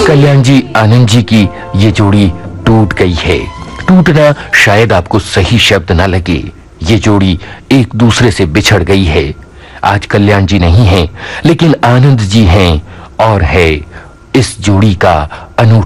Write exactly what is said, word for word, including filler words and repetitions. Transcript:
कल्याण जी, आनंद जी की ये जोड़ी टूट गई है। टूटना शायद आपको सही शब्द ना लगे, ये जोड़ी एक दूसरे से बिछड़ गई है। आज कल्याण जी नहीं हैं, लेकिन आनंद जी हैं और है इस जोड़ी का अनूठा